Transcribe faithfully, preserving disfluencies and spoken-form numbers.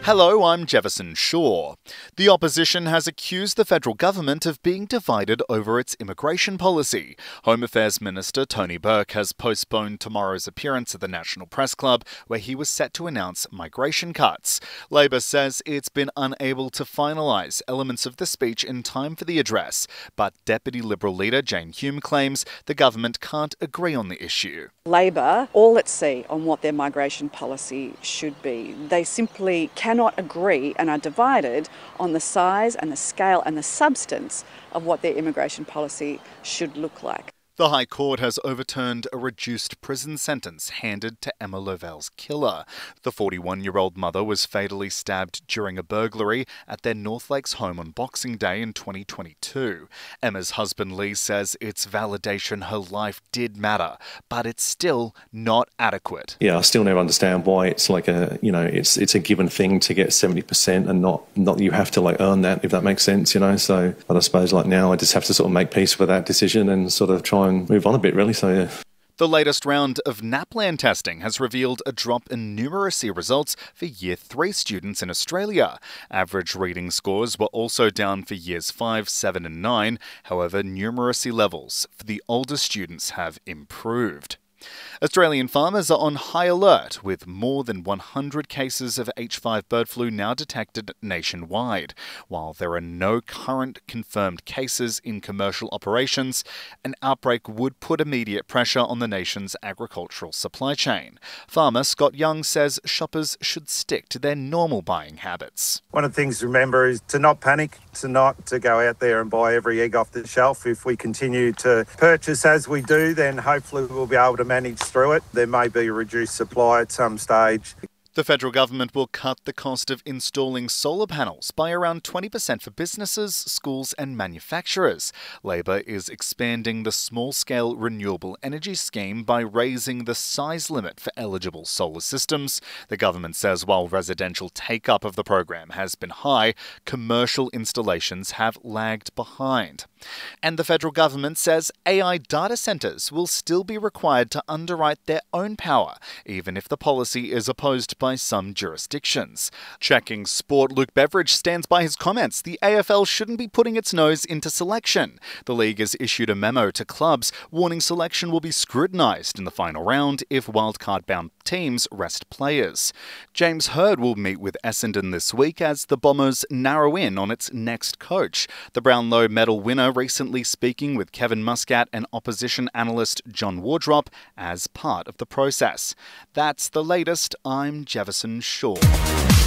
Hello, I'm Jefferson Shaw. The opposition has accused the federal government of being divided over its immigration policy. Home Affairs Minister Tony Burke has postponed tomorrow's appearance at the National Press Club, where he was set to announce migration cuts. Labor says it's been unable to finalise elements of the speech in time for the address, but Deputy Liberal leader Jane Hume claims the government can't agree on the issue. Labor all at sea on what their migration policy should be. They simply cannot agree and are divided on the size and the scale and the substance of what their immigration policy should look like. The High Court has overturned a reduced prison sentence handed to Emma Lovel's killer. The forty-one-year-old mother was fatally stabbed during a burglary at their North Lakes home on Boxing Day in twenty twenty-two. Emma's husband Lee says it's validation her life did matter, but it's still not adequate. Yeah, I still never understand why it's like a, you know, it's it's a given thing to get seventy percent and not, not you have to like earn that, if that makes sense, you know. So, but I suppose like now I just have to sort of make peace with that decision and sort of try and move on a bit, really. So, yeah. The latest round of NAPLAN testing has revealed a drop in numeracy results for Year three students in Australia. Average reading scores were also down for Years five, seven and nine. However, numeracy levels for the older students have improved. Australian farmers are on high alert, with more than one hundred cases of H five bird flu now detected nationwide. While there are no current confirmed cases in commercial operations, an outbreak would put immediate pressure on the nation's agricultural supply chain. Farmer Scott Young says shoppers should stick to their normal buying habits. One of the things to remember is to not panic, to not to go out there and buy every egg off the shelf. If we continue to purchase as we do, then hopefully we'll be able to manage through it. There may be a reduced supply at some stage. The federal government will cut the cost of installing solar panels by around twenty percent for businesses, schools and manufacturers. Labor is expanding the small-scale renewable energy scheme by raising the size limit for eligible solar systems. The government says while residential take-up of the program has been high, commercial installations have lagged behind. And the federal government says A I data centres will still be required to underwrite their own power, even if the policy is opposed by some jurisdictions. Checking Sport, Luke Beveridge stands by his comments. The A F L shouldn't be putting its nose into selection. The league has issued a memo to clubs warning selection will be scrutinised in the final round if wildcard-bound teams rest players. James Hird will meet with Essendon this week as the Bombers narrow in on its next coach. The Brownlow medal winner recently speaking with Kevin Muscat and opposition analyst John Wardrop as part of the process. That's the latest. I'm Jefferson Shaw.